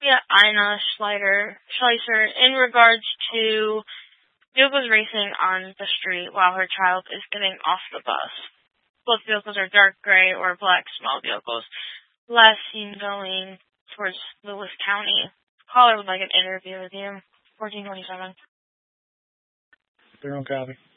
Yeah, Ina Schleicher, in regards to vehicles racing on the street while her child is getting off the bus. Both vehicles are dark gray or black small vehicles. Last seen going towards Lewis County. Caller would like an interview with you. 1427. They're on copy.